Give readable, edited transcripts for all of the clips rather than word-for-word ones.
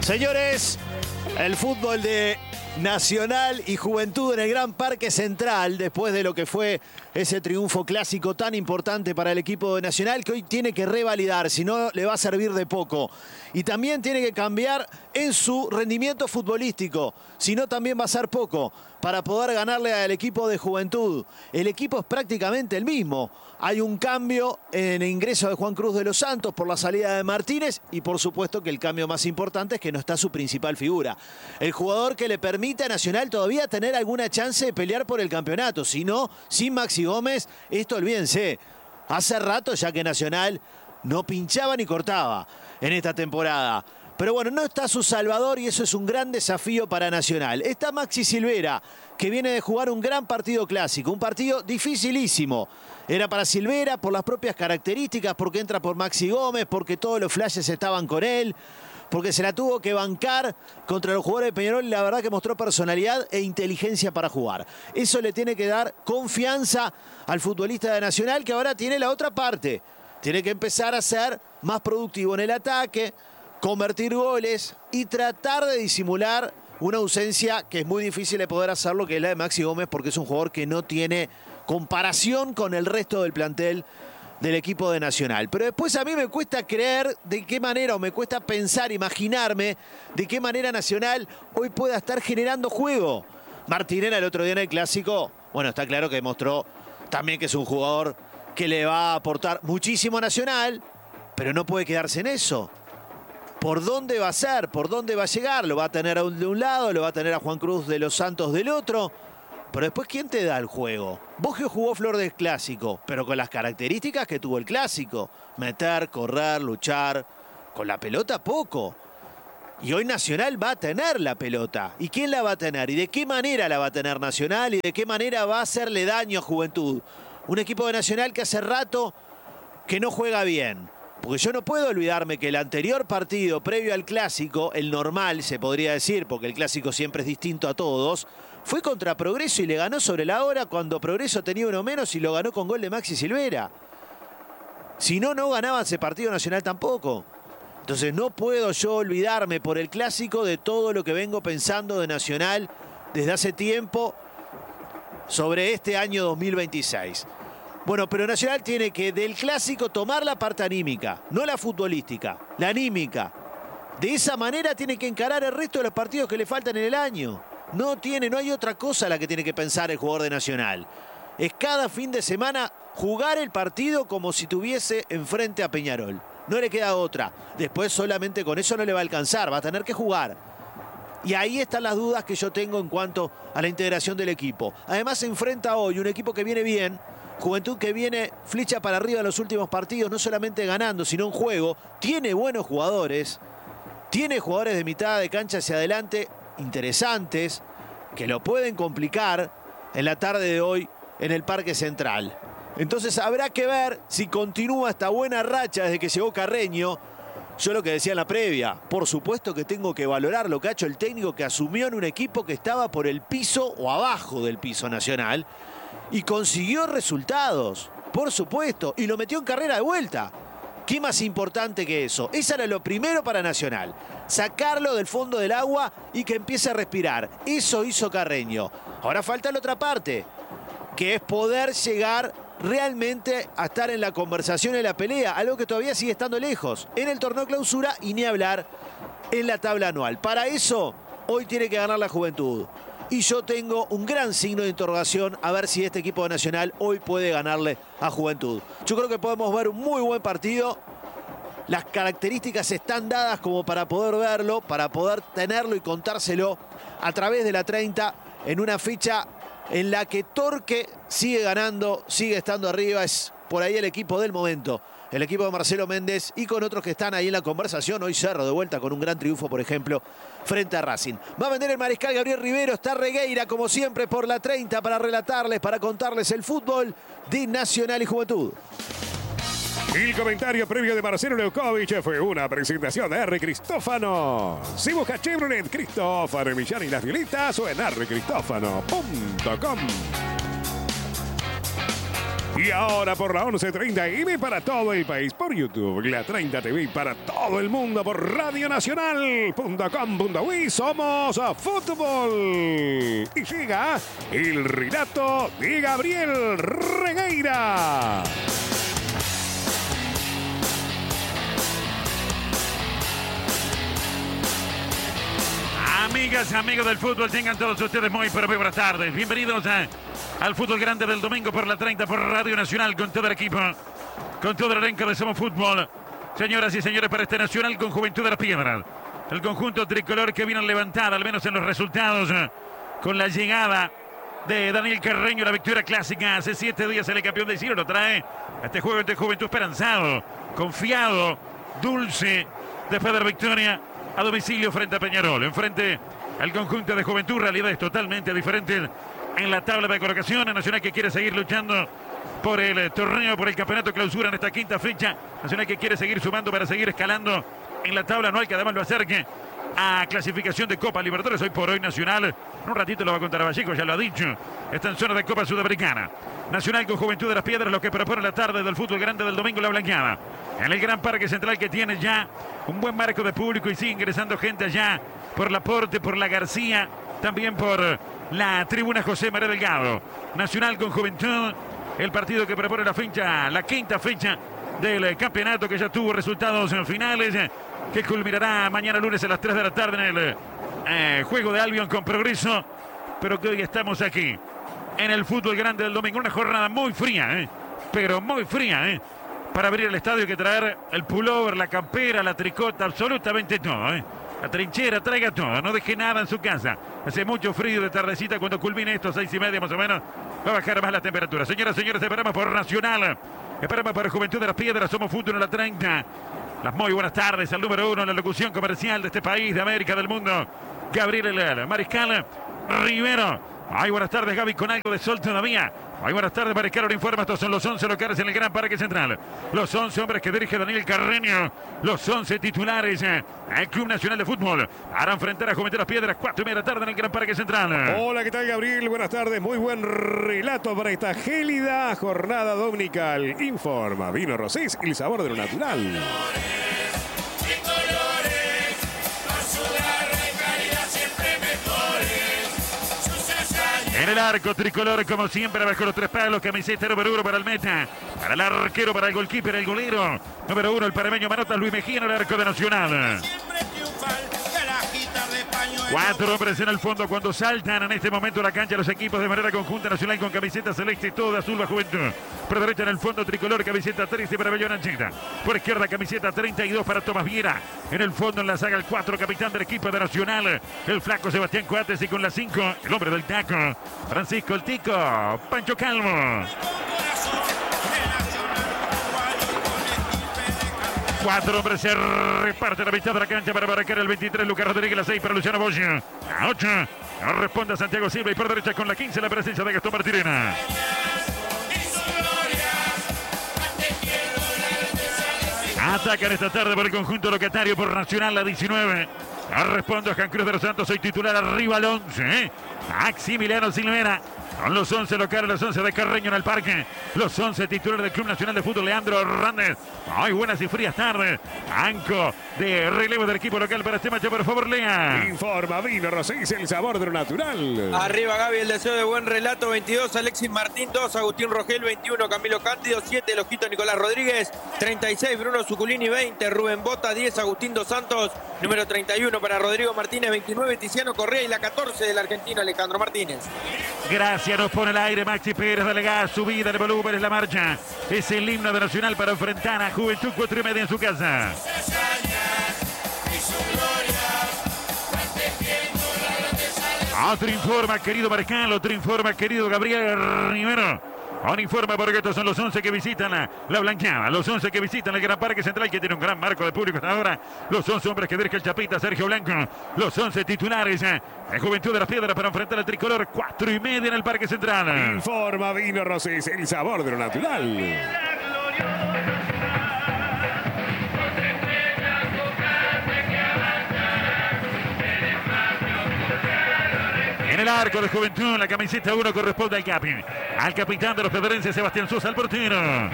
Señores, el fútbol de Nacional y Juventud en el Gran Parque Central, después de lo que fue ese triunfo clásico tan importante para el equipo de Nacional, que hoy tiene que revalidar, si no le va a servir de poco. Y también tiene que cambiar en su rendimiento futbolístico, si no también va a ser poco, para poder ganarle al equipo de Juventud. El equipo es prácticamente el mismo. Hay un cambio en el ingreso de Juan Cruz de los Santos por la salida de Martínez y por supuesto que el cambio más importante es que no está su principal figura. El jugador que le permite a Nacional todavía tener alguna chance de pelear por el campeonato. Si no, sin Maxi Gómez, esto olvídense. Hace rato ya que Nacional no pinchaba ni cortaba en esta temporada. Pero bueno, no está su salvador y eso es un gran desafío para Nacional. Está Maxi Silvera, que viene de jugar un gran partido clásico, un partido dificilísimo. Era para Silvera por las propias características, porque entra por Maxi Gómez, porque todos los flashes estaban con él, porque se la tuvo que bancar contra los jugadores de Peñarol y la verdad que mostró personalidad e inteligencia para jugar. Eso le tiene que dar confianza al futbolista de Nacional, que ahora tiene la otra parte. Tiene que empezar a ser más productivo en el ataque, convertir goles y tratar de disimular una ausencia que es muy difícil de poder hacerlo, que es la de Maxi Gómez, porque es un jugador que no tiene comparación con el resto del plantel del equipo de Nacional. Pero después a mí me cuesta creer de qué manera, o me cuesta pensar, imaginarme de qué manera Nacional hoy pueda estar generando juego. Martinera el otro día en el Clásico, bueno, está claro que demostró también que es un jugador que le va a aportar muchísimo a Nacional, pero no puede quedarse en eso. ¿Por dónde va a ser? ¿Por dónde va a llegar? ¿Lo va a tener de un lado? ¿Lo va a tener a Juan Cruz de los Santos del otro? Pero después, ¿quién te da el juego? Boggio jugó Flor del Clásico, pero con las características que tuvo el Clásico. Meter, correr, luchar. Con la pelota, poco. Y hoy Nacional va a tener la pelota. ¿Y quién la va a tener? ¿Y de qué manera la va a tener Nacional? ¿Y de qué manera va a hacerle daño a Juventud? Un equipo de Nacional que hace rato que no juega bien. Porque yo no puedo olvidarme que el anterior partido previo al Clásico, el normal se podría decir, porque el Clásico siempre es distinto a todos, fue contra Progreso y le ganó sobre la hora cuando Progreso tenía uno menos y lo ganó con gol de Maxi Silvera. Si no, no ganaba ese partido Nacional tampoco. Entonces no puedo yo olvidarme por el Clásico de todo lo que vengo pensando de Nacional desde hace tiempo sobre este año 2026. Bueno, pero Nacional tiene que del Clásico tomar la parte anímica, no la futbolística, la anímica. De esa manera tiene que encarar el resto de los partidos que le faltan en el año. No hay otra cosa a la que tiene que pensar el jugador de Nacional. Es cada fin de semana jugar el partido como si tuviese enfrente a Peñarol. No le queda otra. Después solamente con eso no le va a alcanzar, va a tener que jugar. Y ahí están las dudas que yo tengo en cuanto a la integración del equipo. Además se enfrenta hoy un equipo que viene bien, Juventud que viene flecha para arriba en los últimos partidos, no solamente ganando, sino en juego. Tiene buenos jugadores, tiene jugadores de mitad de cancha hacia adelante interesantes que lo pueden complicar en la tarde de hoy en el Parque Central. Entonces habrá que ver si continúa esta buena racha desde que llegó Carreño. Yo lo que decía en la previa, por supuesto que tengo que valorar lo que ha hecho el técnico que asumió en un equipo que estaba por el piso o abajo del piso Nacional y consiguió resultados, por supuesto, y lo metió en carrera de vuelta. ¿Qué más importante que eso? Eso era lo primero para Nacional. Sacarlo del fondo del agua y que empiece a respirar. Eso hizo Carreño. Ahora falta la otra parte, que es poder llegar realmente a estar en la conversación, en la pelea, algo que todavía sigue estando lejos en el torneo clausura y ni hablar en la tabla anual. Para eso, hoy tiene que ganar la Juventud. Y yo tengo un gran signo de interrogación a ver si este equipo de Nacional hoy puede ganarle a Juventud. Yo creo que podemos ver un muy buen partido. Las características están dadas como para poder verlo, para poder tenerlo y contárselo a través de la 30 en una fecha en la que Torque sigue ganando, sigue estando arriba. Es por ahí el equipo del momento. El equipo de Marcelo Méndez y con otros que están ahí en la conversación. Hoy Cerro de vuelta con un gran triunfo, por ejemplo, frente a Racing. Va a vender el mariscal Gabriel Rivero. Está Regueira, como siempre, por la 30 para relatarles, para contarles el fútbol de Nacional y Juventud. El comentario previo de Marcelo Leukovic fue una presentación de R. Cristófano. Si busca Chevrolet Cristófano, Millán y las Violetas o en rcristófano.com. Y ahora por la 11:30 M para todo el país por YouTube, la 30 TV para todo el mundo por radionacional.com.uy. Somos fútbol. Y llega el relato de Gabriel Regueira. Amigas y amigos del fútbol, tengan todos ustedes muy buenas tardes. Bienvenidos al fútbol grande del domingo por la 30 por Radio Nacional con todo el equipo, con todo el elenco de Somos Fútbol. Señoras y señores, para este Nacional con Juventud de las Piedras. El conjunto tricolor que vino levantada, al menos en los resultados, con la llegada de Daniel Carreño, la victoria clásica. Hace 7 días el campeón del siglo lo trae a este juego entre Juventud esperanzado, confiado, dulce, después de la victoria a domicilio frente a Peñarol. Enfrente al conjunto de Juventud, realidades totalmente diferentes en la tabla de colocación. Nacional que quiere seguir luchando por el torneo, por el campeonato clausura en esta quinta fecha. Nacional que quiere seguir sumando para seguir escalando en la tabla anual, que además lo acerque a clasificación de Copa Libertadores. Hoy por hoy Nacional, en un ratito lo va a contar a Vallejo, ya lo ha dicho, está en zona de Copa Sudamericana. Nacional con Juventud de las Piedras, lo que propone la tarde del fútbol grande del domingo, la blanqueada. En el Gran Parque Central, que tiene ya un buen marco de público y sigue ingresando gente allá por Laporte, por la García, también por la tribuna José María Delgado. Nacional con Juventud, el partido que propone la quinta fecha del campeonato, que ya tuvo resultados finales, que culminará mañana lunes a las 3 de la tarde en el juego de Albion con Progreso, pero que hoy estamos aquí en el fútbol grande del domingo. Una jornada muy fría, pero muy fría, para abrir el estadio hay que traer el pullover, la campera, la tricota, absolutamente todo, La trinchera, traiga todo, no deje nada en su casa. Hace mucho frío de tardecita, cuando culmine esto, 6:30 más o menos, va a bajar más la temperatura. Señoras y señores, esperamos por Nacional, esperamos por Juventud de las Piedras, Somos Fútbol en la 30. Las muy buenas tardes al número 1 en la locución comercial de este país, de América, del mundo, Gabriel Mariscal Rivero. Ay, buenas tardes, Gaby, con algo de sol todavía. Ay, buenas tardes, Mariscal, ahora informa. Estos son los 11 locales en el Gran Parque Central. Los 11 hombres que dirige Daniel Carreño. Los 11 titulares al Club Nacional de Fútbol para enfrentar a Juventud de las Piedras, 4:30 de la tarde en el Gran Parque Central. Hola, ¿qué tal, Gabriel? Buenas tardes. Muy buen relato para esta gélida jornada dominical. Informa Vino Rosés, el sabor de lo natural. En el arco tricolor, como siempre, bajo los 3 palos, camiseta número 1 para el meta, para el arquero, para el golkeeper, el golero. Número 1, el parameño Manotas, Luis Mejía, en el arco de Nacional. 4 hombres en el fondo cuando saltan en este momento la cancha los equipos de manera conjunta. Nacional con camiseta celeste, todo de azul, la Juventud. Por derecha en el fondo tricolor, camiseta 13 para Bellón Ancheta. Por izquierda, camiseta 32 para Tomás Viera. En el fondo, en la saga, el 4, capitán del equipo de Nacional, el flaco Sebastián Coates. Y con la 5, el hombre del taco, Francisco el Tico, Pancho Calvo. 4 hombres se reparte la mitad de la cancha para marcar el 23, Lucas Rodríguez, la 6 para Luciano Boya. A 8, responde a Santiago Silva, y por derecha con la 15 la presencia de Gastón Martirena. Atacan esta tarde por el conjunto locatario por Nacional, la 19. Responde a Juan Cruz de los Santos, hoy titular, arriba el 11. Maximiliano Silvera. Con los 11 locales, los 11 de Carreño en el parque. Los 11 titulares del Club Nacional de Fútbol, Leandro Hernández. Muy buenas y frías tardes. Banco de relevo del equipo local para este macho, por favor, lea. Informa Vino Rosés, el sabor de lo natural. Arriba Gaby, el deseo de buen relato. 22 Alexis Martín, 2 Agustín Rogel, 21 Camilo Cándido, 7 el Ojito Nicolás Rodríguez, 36 Bruno Zuculini, 20 Rubén Bota, 10 Agustín Dos Santos, número 31 para Rodrigo Martínez, 29 Tiziano Correa y la 14 del argentino Alejandro Martínez. Gracias, nos pone el aire Maxi Pérez, dale gas, subida de volumen, es la marcha. Es el himno de Nacional para enfrentar a Juventud, 4:30 en su casa. Otro informa, querido Mariscal, otro informa, querido Gabriel Rivero. Ahora informa porque estos son los 11 que visitan la blanqueada, los 11 que visitan el Gran Parque Central, que tiene un gran marco de público hasta ahora. Los 11 hombres que dirige el Chapita, Sergio Blanco. Los 11 titulares de Juventud de las Piedras para enfrentar al tricolor, 4:30 en el Parque Central. Informa Vino Rosés, el sabor de lo natural. En el arco de Juventud, la camiseta 1 corresponde al capi. Al capitán de los pedrenses, Sebastián Sosa, al portero.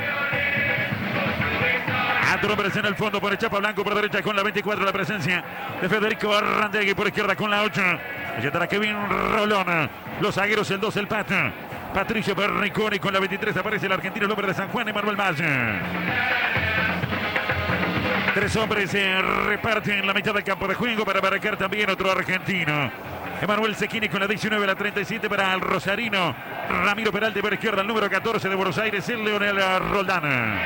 Cuatro hombres en el fondo por el Chapa Blanco por derecha con la 24, la presencia de Federico Arrandegui por izquierda con la 8. Allá estará Kevin Rolón. Los zagueros, el 2, el Pato. Patricio Perniconi con la 23, aparece el argentino, el hombre de San Juan, Emanuel Massa. Tres hombres se reparten en la mitad del campo de juego para marcar también otro argentino. Emanuel Sequini con la 19, la 37 para el rosarino. Ramiro Peralta por izquierda, el número 14 de Buenos Aires, el Leonel Roldán.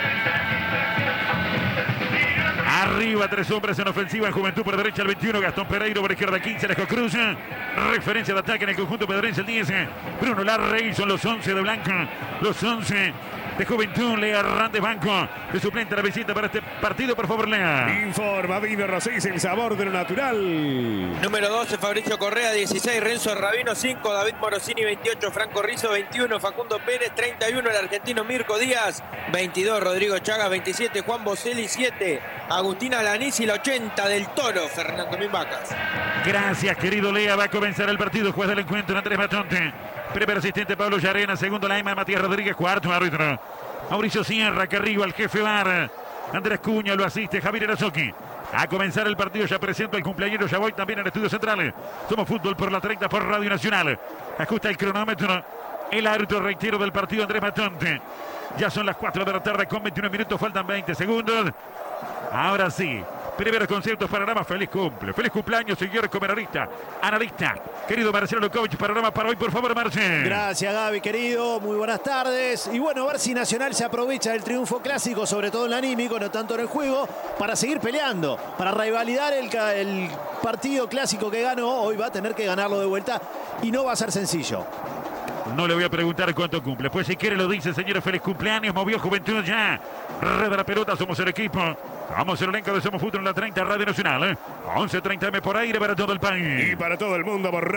Arriba, tres hombres en ofensiva en Juventud por derecha, el 21, Gastón Pereiro por izquierda, 15, Alejo Cruz. Referencia de ataque en el conjunto pedrense, el 10, Bruno Larrey, son los 11 de Blanco, los 11 de Juventud. Lea Hernández, banco de suplente a la visita para este partido, por favor, Lea. Informa Vino Rosés, el sabor de lo natural. Número 12, Fabricio Correa, 16, Renzo Rabino, 5, David Morosini, 28, Franco Rizzo, 21, Facundo Pérez, 31, el argentino Mirko Díaz, 22, Rodrigo Chagas, 27, Juan Boselli, 7, Agustín Alanisi, la 80 del Toro, Fernando Mimbacas. Gracias, querido Lea. Va a comenzar el partido. Juez del encuentro, Andrés Matonte. Primer asistente, Pablo Llarena. Segundo, Laima, Matías Rodríguez. Cuarto, árbitro Mauricio Sierra. Que arriba, el jefe VAR. Andrés Cuña lo asiste. Javier Arazoki. A comenzar el partido, ya presento al cumpleañero. Ya voy también al estudio central. Somos Fútbol por la 30 por Radio Nacional. Ajusta el cronómetro. El árbitro, reitero, del partido, Andrés Matonte. Ya son las 4 de la tarde con 21 minutos. Faltan 20 segundos. Ahora sí. Primeros conceptos, panorama, feliz cumple. Feliz cumpleaños, señor comentarista, analista. Querido Marcelo Lukovic, panorama para hoy, por favor, Marcelo. Gracias, Gaby, querido. Muy buenas tardes. Y bueno, a ver si Nacional se aprovecha del triunfo clásico, sobre todo en el anímico, no tanto en el juego, para seguir peleando, para revalidar el partido clásico que ganó. Hoy va a tener que ganarlo de vuelta y no va a ser sencillo. No le voy a preguntar cuánto cumple. Pues si quiere lo dice, señores. Feliz cumpleaños. Movió Juventud ya. Reda la pelota. Somos el equipo. Vamos el elenco de Somos Fútbol en la 30 Radio Nacional. 11:30 por aire para todo el país. Y para todo el mundo por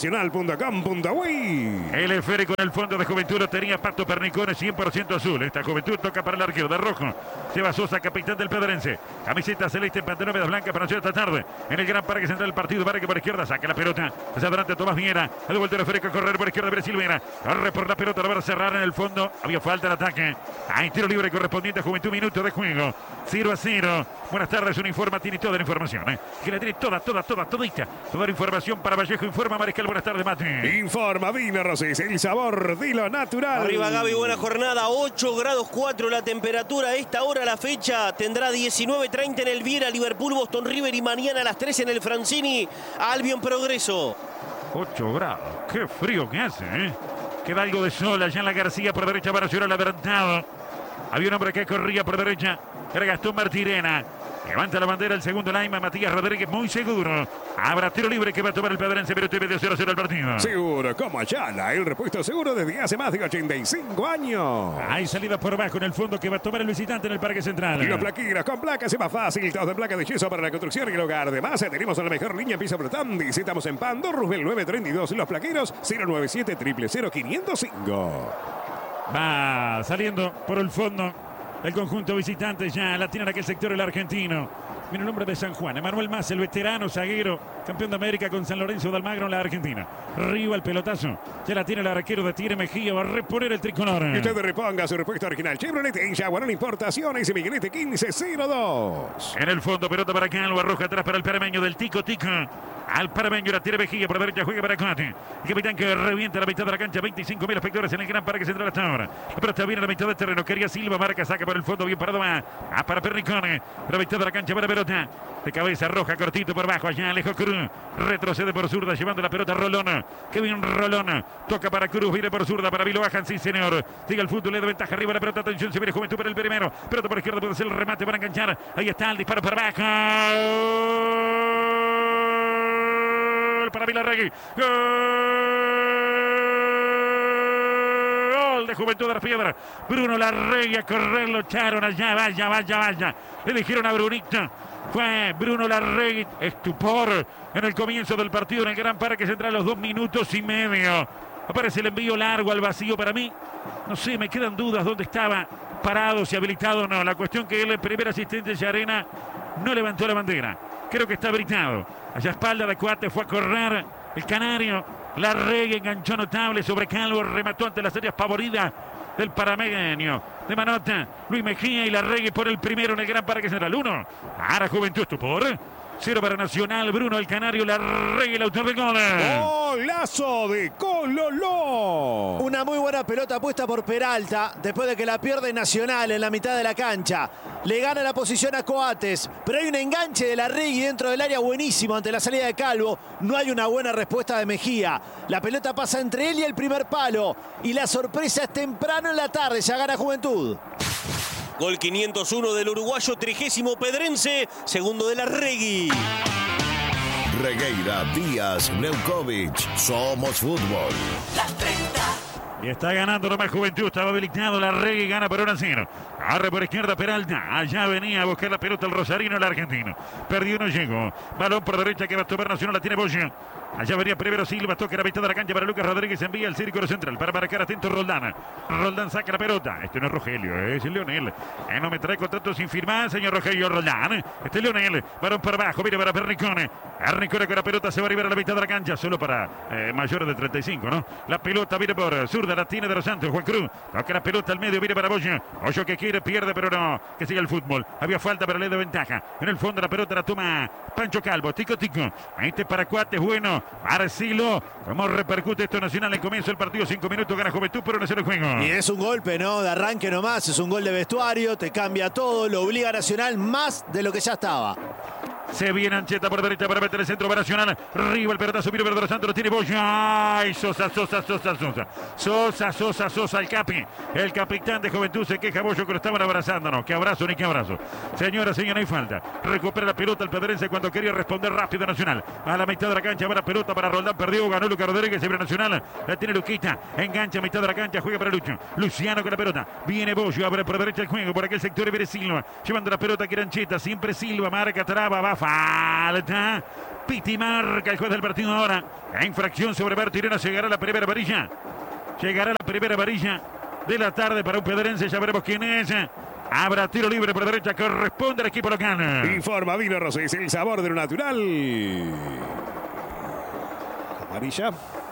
radionacional.com.uy. El esférico en el fondo de Juventud lo tenía Pato Pernicone, 100% azul. Esta Juventud toca para el arquero de rojo. Seba Sosa, capitán del pedrense. Camiseta celeste en pantalones blancas para esta tarde. En el gran parque central del partido. Parque por izquierda. Saca la pelota. Hacia adelante Tomás Viera. Ha devuelto el esférico a correr por izquierda. Ver Silvera. Corre por la pelota. La va a cerrar en el fondo. Había falta de ataque. Hay tiro libre correspondiente a Juventud. Minuto de juego. 0-0. Buenas tardes. Un informa. Tiene toda la información. Que la tiene todita. Toda la información para Vallejo. Informa Mariscal. Buenas tardes, Mati. Informa Vino Rosés, el sabor de lo natural. Arriba, Gaby, buena jornada. 8 grados 4 la temperatura. A esta hora la fecha tendrá 19:30 en el Viera, Liverpool, Boston River, y mañana a las 13 en el Francini, Albion Progreso. 8 grados. Qué frío que hace, ¿eh? Queda algo de sol allá en la García por derecha para Ciudad adelantado. Había un hombre que corría por derecha. Era Gastón Martirena. Levanta la bandera el segundo Laima, Matías Rodríguez, muy seguro. Habrá tiro libre que va a tomar el pedrense, pero TV de 0-0 el partido. Seguro, como Ayala, el repuesto seguro desde hace más de 85 años. Hay salida por abajo en el fondo que va a tomar el visitante en el Parque Central. Y los plaqueros con placas es más fácil. Todos de placa de yeso para la construcción y el hogar. Además, tenemos la mejor línea en piso flotante. Visitamos en Pando, Roosevelt 932. Los plaqueros 097 000 505. Va saliendo por el fondo el conjunto visitante, ya la tiene en aquel sector el argentino. Viene el hombre de San Juan, Emanuel Massa, el veterano zaguero, campeón de América con San Lorenzo de Almagro en la Argentina. Arriba el pelotazo, ya la tiene el arquero de Tire Mejía, va a reponer el tricolor. Y usted reponga su repuesto original Chevrolet en Jaguarón Importaciones y Miguelete 1502. En el fondo, pelota para Calvo, arroja atrás para el parameño del Tico. Al parameño, la tira Mejía, por derecha juega para Cote. El capitán que revienta la mitad de la cancha, 25.000 espectadores en el gran parque central hasta ahora. La pelota viene a la mitad del terreno, quería Silva, marca, saca por el fondo, bien parado va. Para Pernicone, la mitad de la cancha para pelota. De cabeza roja, cortito por abajo, allá Alejo Cruz. Retrocede por zurda, llevando la pelota a Rolón. Kevin Rolón, toca para Cruz, viene por zurda, para Vilo Bajan, sí señor. Sigue el fútbol, le da ventaja arriba la pelota, atención, se viene Juventud para el primero. Pelota por izquierda, puede ser el remate para enganchar. Ahí está el disparo por abajo. Para Vilarregui. Gol de Juventud de la Piedra. Bruno Larregui a correr, lo echaron allá. Vaya. Le dijeron a Brunito. Fue Bruno Larregui. Estupor en el comienzo del partido en el Gran Parque Central, los 2 minutos y medio. Aparece el envío largo al vacío para mí. No sé, me quedan dudas dónde estaba parado, si habilitado o no. La cuestión que el primer asistente Llarena no levantó la bandera. Creo que está habilitado. Allá espalda de Cuate fue a correr el canario. Larregui enganchó notable sobre Calvo, remató ante la serie favorita del parameño de Manota. Luis Mejía y Larregui por el primero en el Gran Parque Central. 1. Para Juventud Estupor. 0 para Nacional. Bruno el Canario Larregui, el autor del gol. Golazo de Cololó. Una muy buena pelota puesta por Peralta después de que la pierde Nacional en la mitad de la cancha. Le gana la posición a Coates, pero hay un enganche de Larregui dentro del área buenísimo ante la salida de Calvo. No hay una buena respuesta de Mejía. La pelota pasa entre él y el primer palo. Y la sorpresa es temprano en la tarde. Ya gana Juventud. Gol 501 del uruguayo 30º Pedrense, segundo de Larregui. Regueira, Díaz, Neukovic. Somos fútbol. Las 30. Y está ganando nomás Juventud. Estaba habilitado Larregui, gana por 1-0. Arre por izquierda Peralta. Allá venía a buscar la pelota el rosarino, el argentino. Perdió, no llegó. Balón por derecha que va a tomar Nacional. La tiene Boya. Allá venía primero Silva, toca la mitad de la cancha para Lucas Rodríguez, envía el círculo central para marcar atento Roldán. Roldán saca la pelota. Este no es Rogelio, es Leonel. No me trae contrato sin firmar, señor Rogelio Roldán. Este es Leonel, varón para abajo, viene para Pernicone. Pernicone con la pelota se va a arribar a la mitad de la cancha, solo para mayores de 35, ¿no? La pelota viene por zurda, la tiene de los Santos, Juan Cruz. Toca la pelota al medio, viene para Boya. Boya que quiere, pierde, pero no. Que siga el fútbol. Había falta, pero le da ventaja. En el fondo la pelota la toma Pancho Calvo, tico. Este para Cuates, bueno. Arcilo, ¿cómo repercute esto Nacional? En comienzo del partido, 5 minutos, gana Juventud, pero no se lo juego. Y es un golpe, ¿no? De arranque nomás, es un gol de vestuario, te cambia todo, lo obliga a Nacional más de lo que ya estaba. Se viene Ancheta por derecha para meter el centro para Nacional. Arriba el pelotazo, viene Pedro Santos, lo tiene Boya. ¡Ay, Sosa! Sosa, el capi. El capitán de Juventud se queja, Boyo, que lo estaban abrazando. No, qué abrazo, ni qué abrazo. Señora, hay falta. Recupera la pelota el pedrense cuando quería responder rápido Nacional. A la mitad de la cancha va la pelota para Roldán, perdió, ganó Lucas Rodríguez, se viene Nacional. La tiene Luquita, engancha a mitad de la cancha, juega para Lucho. Luciano con la pelota. Viene Boyo, abre por derecha el juego, por aquel sector y viene Silva. Llevando la pelota que era Ancheta, siempre Silva, marca, traba, va. Falta. Piti marca el juez del partido ahora. La infracción sobre Bertirena. Llegará la primera amarilla. Llegará la primera amarilla de la tarde para un pedrense. Ya veremos quién es. Habrá tiro libre por derecha. Corresponde al equipo local. Informa Vino Rosés, el sabor de lo natural. Amarilla.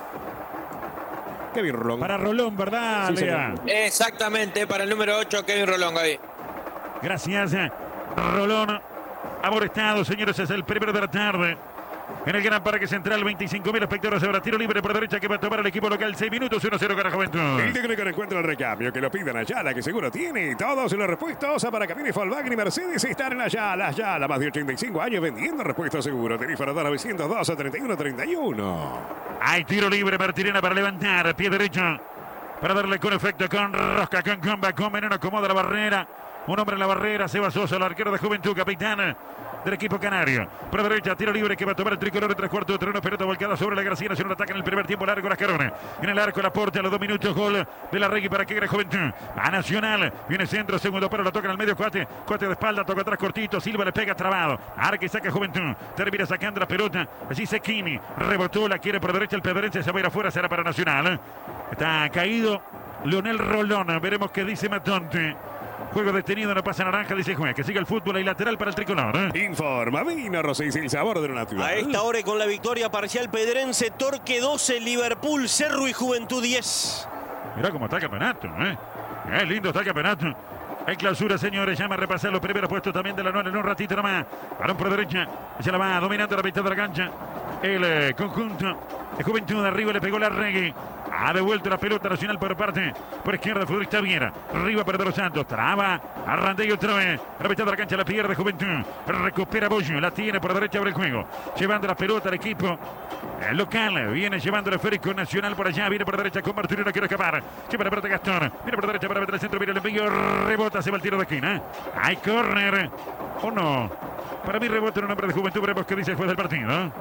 Kevin Rolón. Para Rolón, ¿verdad, Sí, Lea? Exactamente, para el número 8, Kevin Rolón, Gaby. Gracias, Rolón. Amonestado, señores, es el primero de la tarde. En el Gran Parque Central, 25.000 espectadores. Ahora tiro libre por derecha que va a tomar el equipo local. 6 minutos, 1-0 para Juventud. El técnico no encuentra el recambio. Que lo pidan Ayala, que seguro tiene. Todos los repuestos para camiones Volkswagen y Mercedes están en Ayala. Ayala, más de 85 años vendiendo repuestos seguros. Teléfono 902-3131. Hay tiro libre, Martirena para levantar. Pie derecho. Para darle con efecto, con rosca, con comba, con veneno. Acomoda la barrera. Un hombre en la barrera. Seba Sosa, el arquero de Juventud, capitán del equipo canario. Por derecha, tiro libre que va a tomar el tricolor en 3/4 de terreno. Pelota volcada sobre la García. Nacional ataca en el primer tiempo largo. Lascarone. En el arco, la porte a los 2 minutos. Gol de Larregui para que gane Juventud. A Nacional. Viene centro, segundo paro. Lo toca en el medio. Cuate de espalda. Toca atrás cortito. Silva le pega trabado. Arque saca Juventud. Termina sacando la pelota. Allí Sequini. Rebotó. La quiere por derecha el pedrense. Se va a ir afuera. Será para Nacional. Está caído Leonel Rolón. Veremos qué dice Matonte. Juego detenido, no pasa naranja, dice juez. Que siga el fútbol y lateral para el tricolor. Informa Vino Rosés, el sabor de lo natural. A esta hora y con la victoria parcial pedrense, Torque 12, Liverpool, Cerro y Juventud 10. Mirá cómo está el campeonato, Qué lindo está el campeonato. En clausura, señores, llama a repasar los primeros puestos también de la noche en un ratito nomás. Balón por derecha, se la va dominando la mitad de la cancha. El conjunto de Juventud de arriba le pegó Larregui. Ha devuelto la pelota Nacional por parte por izquierda, futbolista Viera. Arriba para De los Santos, traba. Arrandegui otra vez. La mitad de la cancha la pierde Juventud. Recupera Boyo, la tiene por derecha abre el juego. Llevando la pelota al equipo local. Viene llevando el esférico Nacional por allá. Viene por derecha con Martínez, no quiere escapar. Lleva la pelota Gastón. Viene por derecha para meter el centro. Viene el envío. Rebota, se va el tiro de esquina. Hay córner. ¿O no? Para mí rebota en un hombre de Juventud. Veremos qué dice el juez del partido.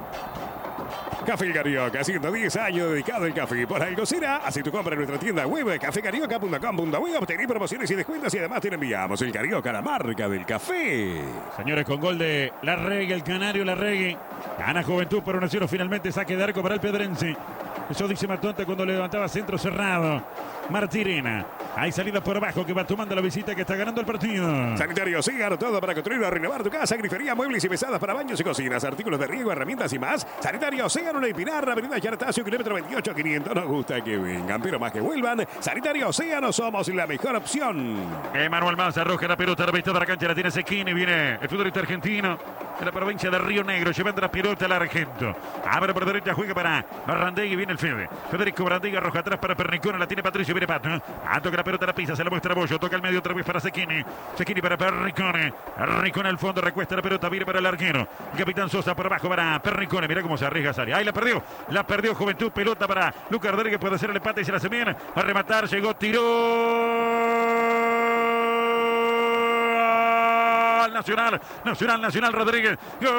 Café Carioca, 110 años dedicado al café. Por algo será. Así tu compra en nuestra tienda web cafecarioca.com.uy. Obtener promociones y descuentos y además te enviamos el Carioca, la marca del café. Señores, con gol de Larregui, el canario Larregui. Gana Juventud por 1-0. Finalmente saque de arco para el pedrense. Eso dice Matonte cuando levantaba centro cerrado. Martirena. Hay salida por abajo que va tomando la visita, que está ganando el partido. Sanitario Océano, todo para construir o renovar tu casa. Grifería, muebles y mesadas para baños y cocinas. Artículos de riego, herramientas y más. Sanitario Océano, La Pinar, Avenida Yartacio, kilómetro 28, 500. Nos gusta que vengan, pero más que vuelvan. Sanitario Océano, somos la mejor opción. Emanuel Manza arroja la pelota a la vista de la cancha, la tiene Zecchini, viene el futbolista argentino de la provincia de Río Negro, llevando la pelota al Argento. Abre por derecha, juega para Barrandegui, viene el Fede. Federico Barrandegui arroja atrás para Pernicone, la tiene Patricio, viene Pato. Toca la pelota, la pisa, se la muestra Bollo, toca el medio otra vez para Zecchini. Zecchini para Pernicone. Pernicone al fondo, recuesta la pelota, viene para el arquero. El capitán Sosa por abajo para Pernicone, mira cómo se arriesga Sari. Ahí la perdió Juventud, pelota para Lucas Rodríguez, puede hacer el empate y se la hace bien. A rematar, llegó, tiró. Nacional Rodríguez.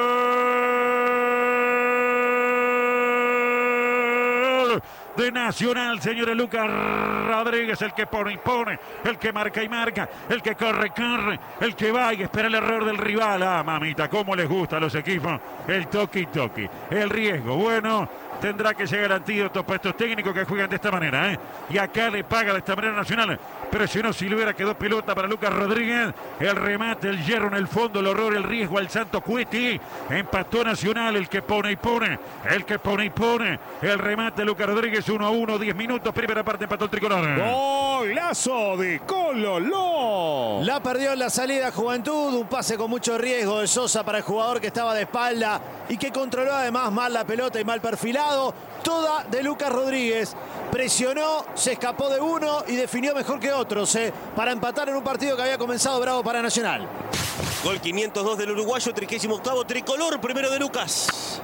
Gol de Nacional, señores. Lucas Rodríguez, el que pone y pone, el que marca y marca, el que corre, el que va y espera el error del rival. Ah, mamita, cómo les gusta a los equipos el toque, el riesgo. Bueno, tendrá que llegar antídotos para estos técnicos que juegan de esta manera, y acá le paga de esta manera Nacional. Presionó Silvera, quedó pelota para Lucas Rodríguez. El remate, el hierro en el fondo, el horror, el riesgo al Santo Cueti. Empató Nacional, el que pone y pone. El remate, Lucas Rodríguez, 1-1, 10 minutos. Primera parte, empató el tricolor. Golazo de Colo-Ló. La perdió en la salida Juventud. Un pase con mucho riesgo de Sosa para el jugador que estaba de espalda y que controló además mal la pelota y mal perfilado. Toda de Lucas Rodríguez. Presionó, se escapó de uno y definió mejor que otros para empatar en un partido que había comenzado bravo para Nacional. Gol 502 del uruguayo, 38º tricolor, primero de Lucas.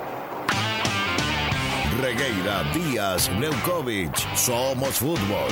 Regueira, Díaz, Leukovic, somos fútbol.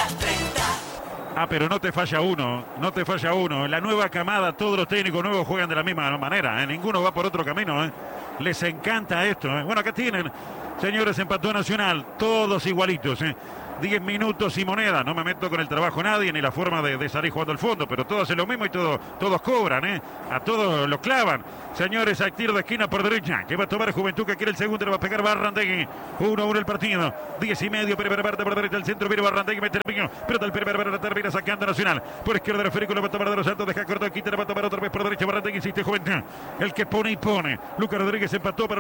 Pero no te falla uno. La nueva camada, todos los técnicos nuevos juegan de la misma manera. Ninguno va por otro camino. Les encanta esto. Bueno, acá tienen, señores, empató Nacional. Todos igualitos. 10 minutos y moneda. No me meto con el trabajo nadie ni la forma de salir jugando al fondo, pero todos hacen lo mismo y todos cobran. A todos lo clavan. Señores, a tiro de esquina por derecha, que va a tomar Juventud, que quiere el segundo, le va a pegar Barrandegui. 1-1 el partido. 10 y medio, primera parte por derecha, el centro, viene Barrandegui, mete el piño, pero el primera parte termina sacando Nacional. Por izquierda de Federico, le va a tomar de los Santos, deja corto, quita, le va a tomar otra vez por derecha, Barrandegui, insiste Juventud. El que pone y pone. Lucas Rodríguez empató para